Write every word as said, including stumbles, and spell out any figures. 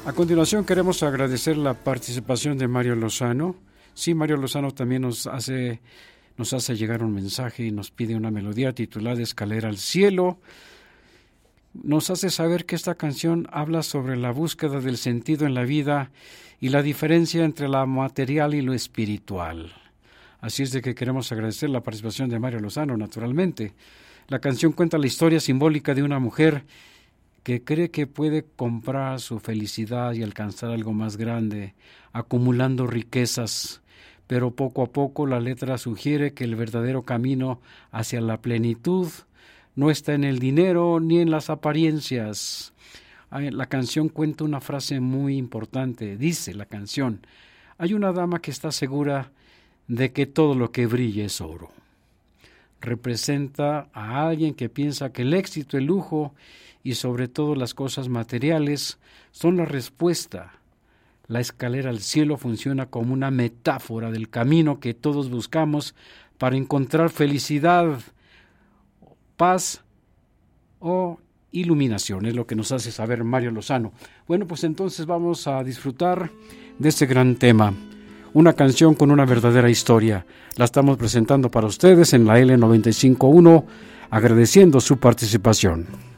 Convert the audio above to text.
A continuación queremos agradecer la participación de Mario Lozano. Sí, Mario Lozano también nos hace, nos hace llegar un mensaje y nos pide una melodía titulada Escalera al Cielo. Nos hace saber que esta canción habla sobre la búsqueda del sentido en la vida y la diferencia entre lo material y lo espiritual. Así es de que queremos agradecer la participación de Mario Lozano, naturalmente. La canción cuenta la historia simbólica de una mujer que cree que puede comprar su felicidad y alcanzar algo más grande, acumulando riquezas, pero poco a poco la letra sugiere que el verdadero camino hacia la plenitud no está en el dinero ni en las apariencias. La canción cuenta una frase muy importante, dice la canción: hay una dama que está segura de que todo lo que brilla es oro. Representa a alguien que piensa que el éxito, el lujo y sobre todo las cosas materiales son la respuesta. La escalera al cielo funciona como una metáfora del camino que todos buscamos para encontrar felicidad, paz o iluminación. Es lo que nos hace saber Mario Lozano. Bueno, pues entonces vamos a disfrutar de este gran tema. Una canción con una verdadera historia. La estamos presentando para ustedes en la L noventa y cinco punto uno, agradeciendo su participación.